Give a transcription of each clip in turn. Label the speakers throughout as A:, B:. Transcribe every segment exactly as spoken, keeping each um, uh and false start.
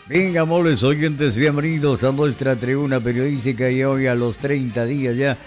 A: Bien, amables oyentes, bienvenidos a nuestra tribuna periodística y hoy a los treinta días ya,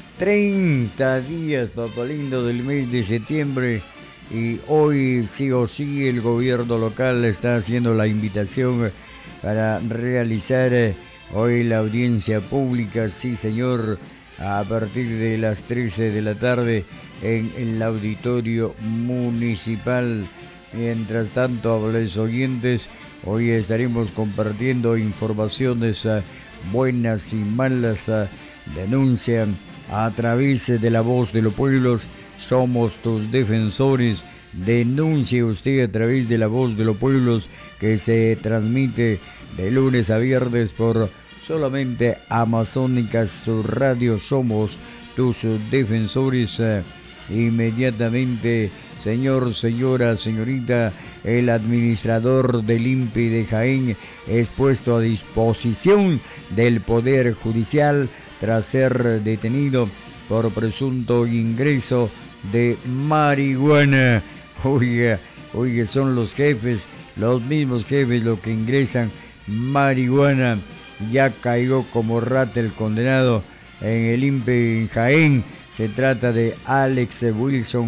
A: treinta días, papá lindo, del mes de septiembre, y hoy sí o sí el gobierno local está haciendo la invitación para realizar eh, hoy la audiencia pública, sí señor, a partir de las trece de la tarde en el auditorio municipal. Mientras tanto, amables oyentes, hoy estaremos compartiendo informaciones uh, buenas y malas, uh, denuncian a través de la voz de los pueblos. Somos tus defensores. Denuncie usted a través de la voz de los pueblos, que se transmite de lunes a viernes por solamente Amazónica, su radio. Somos tus defensores. Uh, inmediatamente, señor, señora, señorita, el administrador del I N P I de Jaén es puesto a disposición del Poder Judicial tras ser detenido por presunto ingreso de marihuana. Oiga, oiga, son los jefes, los mismos jefes los que ingresan marihuana. Ya cayó como rata el condenado en el I N P I en Jaén. Se trata de Alex Wilson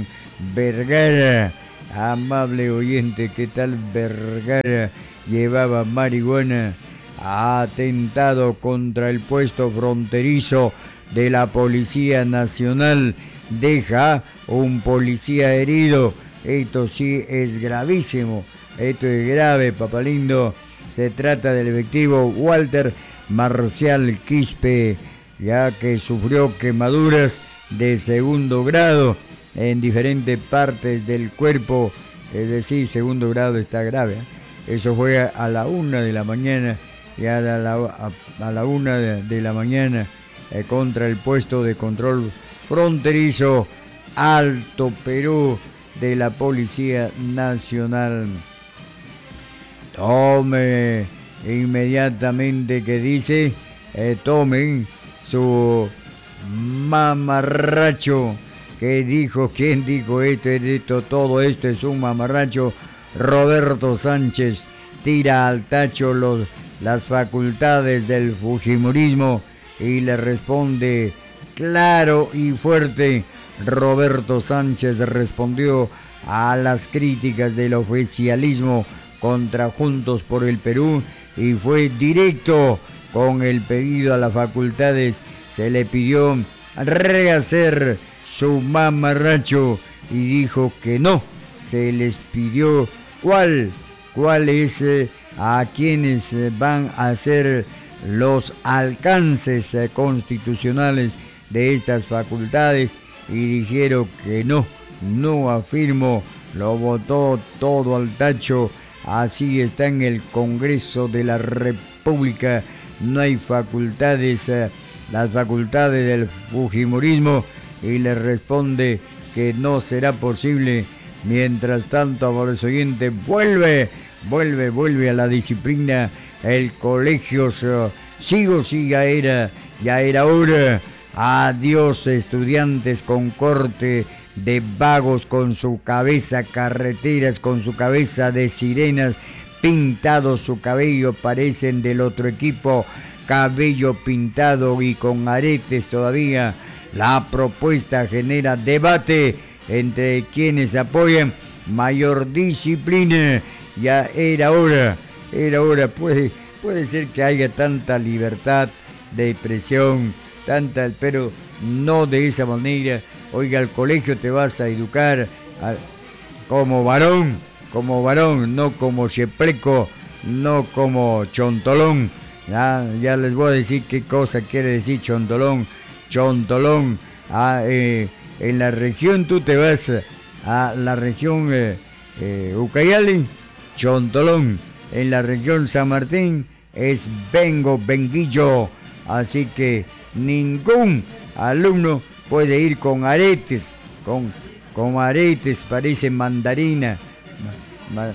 A: Vergara. Amable oyente, ¿qué tal Vergara? Llevaba marihuana. Ha atentado contra el puesto fronterizo de la Policía Nacional. Deja un policía herido. Esto sí es gravísimo. Esto es grave, papá lindo. Se trata del efectivo Walter Marcial Quispe, ya que sufrió quemaduras de segundo grado en diferentes partes del cuerpo. Es decir, segundo grado está grave, ¿eh? Eso fue a la una de la mañana, ya a la, a, a la una de, de la mañana, eh, contra el puesto de control fronterizo Alto Perú de la Policía Nacional. Tome inmediatamente, que dice, eh, tomen su mamarracho. ¿Qué dijo? ¿Quién dijo esto? esto? Todo esto es un mamarracho. Roberto Sánchez tira al tacho los, las facultades del fujimorismo y le responde claro y fuerte. Roberto Sánchez respondió a las críticas del oficialismo contra Juntos por el Perú y fue directo con el pedido a las facultades. Se le pidió rehacer su mamarracho y dijo que no. Se les pidió cuál, cuál es eh, a quienes eh, van a ser los alcances eh, constitucionales de estas facultades y dijeron que no, no afirmo, lo votó todo al tacho. Así está en el Congreso de la República, no hay facultades, eh, las facultades del fujimorismo, y le responde que no será posible. Mientras tanto, amables oyentes, vuelve, vuelve, vuelve a la disciplina el colegio. Sigo, sí, ya era, ya era hora. Adiós, estudiantes con corte de vagos, con su cabeza carreteras, con su cabeza de sirenas, pintado su cabello, parecen del otro equipo, cabello pintado y con aretes todavía. La propuesta genera debate entre quienes apoyan mayor disciplina. Ya era hora, era hora, puede, puede ser que haya tanta libertad de expresión, tanta, pero no de esa manera. Oiga, al colegio te vas a educar a, como varón, como varón, no como chepleco, no como chontolón. Ya, ya les voy a decir qué cosa quiere decir chontolón. Chontolón, ah, eh, en la región tú te vas a la región eh, eh, Ucayali, chontolón. En la región San Martín es vengo, venguillo. Así que ningún alumno puede ir con aretes, con, con aretes, parece mandarina, ma,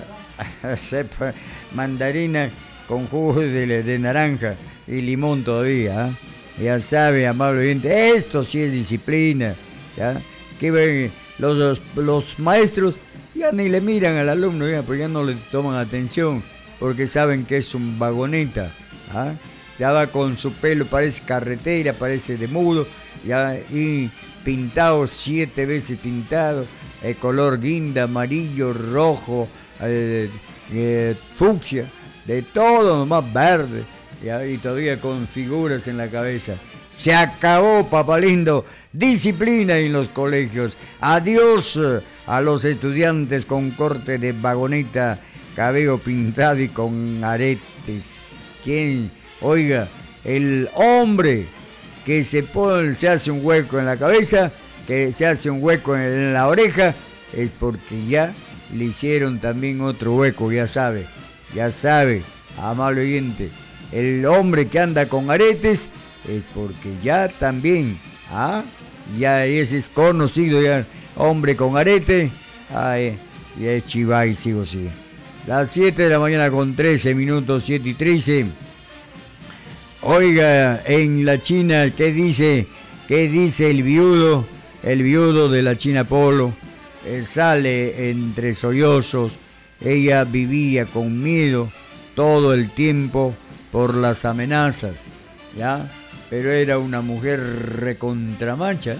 A: ma, mandarina con jugo de, de naranja y limón todavía, ¿eh? Ya sabe, amable oyente, esto sí es disciplina, ¿ya? Que ven, los, los maestros ya ni le miran al alumno, ya, pues ya no le toman atención. porque saben que es un vagoneta. ¿Ah? Ya va con su pelo, parece carretera, parece de mudo, ya, y pintado, siete veces pintado, el color guinda, amarillo, rojo, eh, eh, fucsia, de todo nomás verde, ya, y todavía con figuras en la cabeza. Se acabó, papá lindo, disciplina en los colegios. Adiós a los estudiantes con corte de vagoneta, cabello pintado y con aretes. ¿Quién? Oiga, el hombre que se pone, se hace un hueco en la cabeza, que se hace un hueco en la oreja, es porque ya le hicieron también otro hueco, ya sabe, ya sabe, amable oyente. El hombre que anda con aretes es porque ya también, ¿ah? Ya ese es conocido, ya, hombre con arete, ay, ya es chivay, sigo, sigo. Las siete de la mañana con trece minutos, siete y trece. Oiga, en la China, ¿qué dice? ¿Qué dice el viudo? El viudo de la China Polo. Eh, sale entre sollozos. Ella vivía con miedo todo el tiempo por las amenazas, ¿ya? Pero era una mujer recontramacha.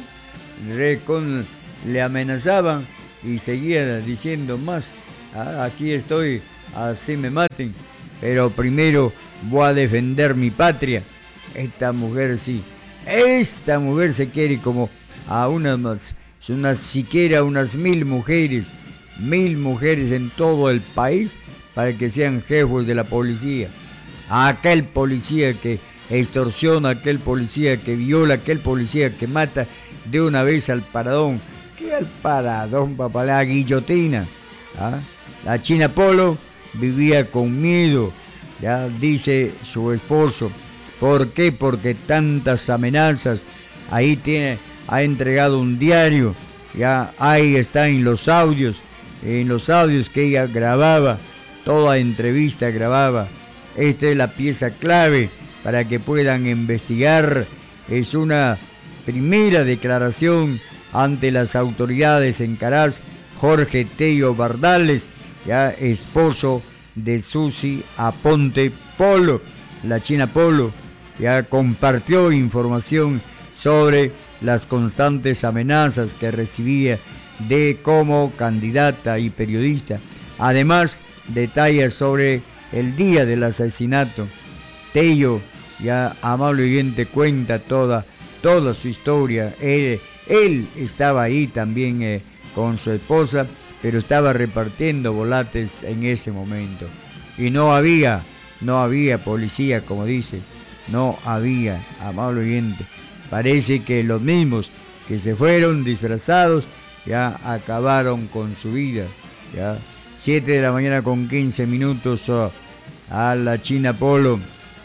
A: Recon, le amenazaban y seguía diciendo más. Ah, aquí estoy, así me maten. Pero primero voy a defender mi patria. Esta mujer sí, esta mujer se quiere como a unas, unas siquiera unas mil mujeres, mil mujeres en todo el país para que sean jefes de la policía. A aquel policía que extorsiona, aquel policía que viola, aquel policía que mata de una vez al paradón. ¿Qué al paradón, papá? La guillotina. ¿Ah? La China Polo vivía con miedo. Ya dice su esposo. ¿Por qué? Porque tantas amenazas. Ahí tiene, ha entregado un diario. Ya ahí está en los audios. En los audios que ella grababa. Toda entrevista grababa. Esta es la pieza clave para que puedan investigar. Es una primera declaración ante las autoridades en Caraz. Jorge Tello Bardales, ya esposo de Susi Aponte Polo, la China Polo, ya compartió información sobre las constantes amenazas que recibía de como candidata y periodista. Además, detalles sobre el día del asesinato. Tello, ya amable oyente, cuenta toda, toda su historia. Él, él estaba ahí también eh, con su esposa, pero estaba repartiendo volates en ese momento. Y no había, no había policía, como dice, no había, amable oyente. Parece que los mismos que se fueron disfrazados ya acabaron con su vida. Ya siete de la mañana con quince minutos uh, a la China Polo.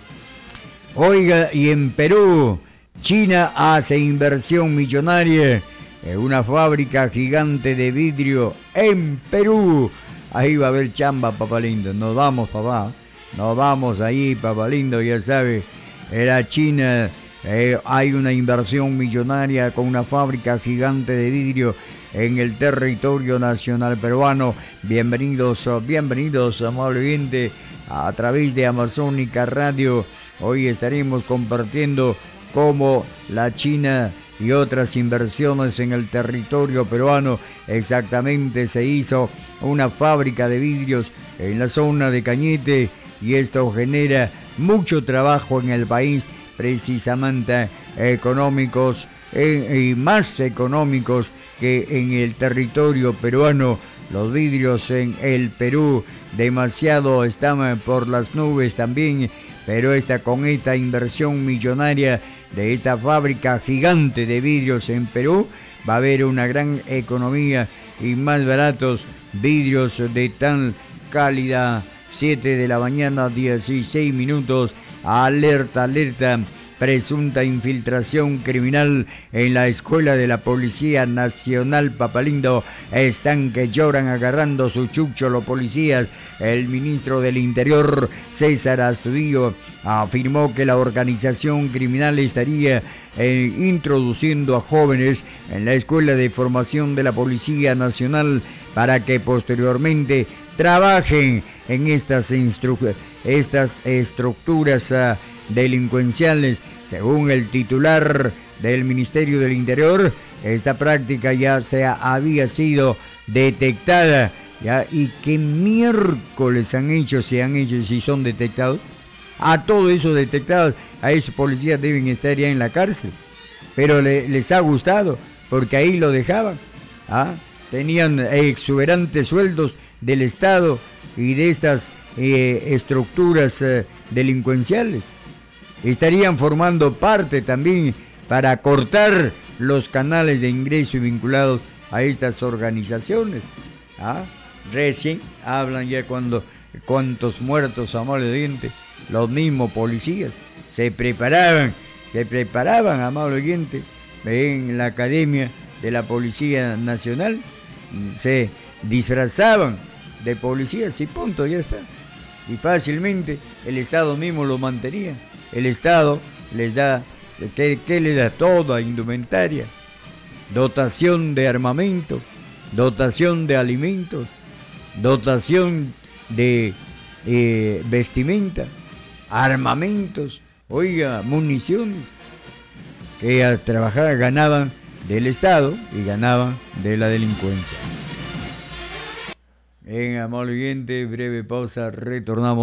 A: Oiga, y en Perú, China hace inversión millonaria en una fábrica gigante de vidrio en Perú. Ahí va a haber chamba, papá lindo. Nos vamos, papá. Nos vamos ahí, papá lindo, ya sabe. En la China eh, hay una inversión millonaria con una fábrica gigante de vidrio en el territorio nacional peruano. Bienvenidos, bienvenidos, amable oyente, a través de Amazónica Radio. Hoy estaremos compartiendo cómo la China y otras inversiones en el territorio peruano. Exactamente, se hizo una fábrica de vidrios en la zona de Cañete y esto genera mucho trabajo en el país, precisamente económicos eh, y más económicos que en el territorio peruano. Los vidrios en el Perú demasiado están por las nubes también, pero esta, con esta inversión millonaria de esta fábrica gigante de vidrios en Perú, va a haber una gran economía y más baratos vidrios de tan calidad. siete de la mañana, dieciséis minutos, alerta, alerta, presunta infiltración criminal en la escuela de la Policía Nacional, papalindo. Están que lloran agarrando su chucho los policías. El ministro del Interior, César Astudillo, afirmó que la organización criminal estaría eh, introduciendo a jóvenes en la escuela de formación de la Policía Nacional para que posteriormente trabajen en estas, instru- estas estructuras uh, delincuenciales. Según el titular del Ministerio del Interior, esta práctica ya se ha, había sido detectada. ¿Ya? ¿Y qué miércoles han hecho, si han hecho, si son detectados? A todo eso detectados, a esos policías deben estar ya en la cárcel. Pero le, les ha gustado, porque ahí lo dejaban. ¿Ah? Tenían exuberantes sueldos del Estado y de estas eh, estructuras eh, delincuenciales. Estarían formando parte también para cortar los canales de ingreso vinculados a estas organizaciones. ¿Ah? Recién hablan ya cuando cuántos muertos, amable oyente, los mismos policías se preparaban, se preparaban, amable oyente, en la Academia de la Policía Nacional, se disfrazaban de policías y punto, ya está. Y fácilmente el Estado mismo lo mantenía. El Estado les da, ¿qué, qué les da? Toda indumentaria, dotación de armamento, dotación de alimentos, dotación de eh, vestimenta, armamentos, oiga, municiones, que a trabajar ganaban del Estado y ganaban de la delincuencia. En amable oyente, breve pausa, retornamos.